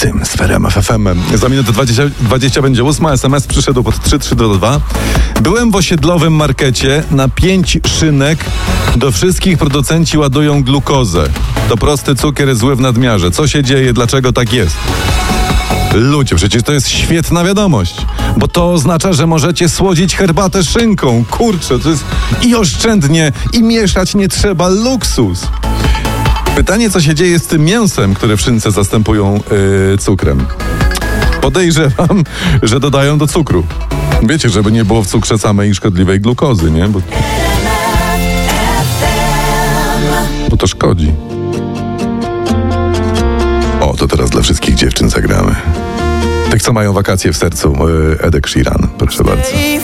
Tańczącym z RMF FM. Za minutę 20 będzie 8. SMS przyszedł pod 3322. Byłem w osiedlowym markecie. Na 5 szynek do wszystkich producenci ładują glukozę. To prosty cukier zły w nadmiarze. Co się dzieje? Dlaczego tak jest? Ludzie, przecież to jest świetna wiadomość, bo to oznacza, że możecie słodzić herbatę szynką. Kurczę, to jest i oszczędnie, i mieszać nie trzeba, luksus. Pytanie, co się dzieje z tym mięsem, które w szynce zastępują cukrem? Podejrzewam, że dodają do cukru. Wiecie, żeby nie było w cukrze samej szkodliwej glukozy, nie? Bo to szkodzi. O, to teraz dla wszystkich dziewczyn zagramy. Tych, co mają wakacje w sercu, Edek Sheeran, proszę bardzo.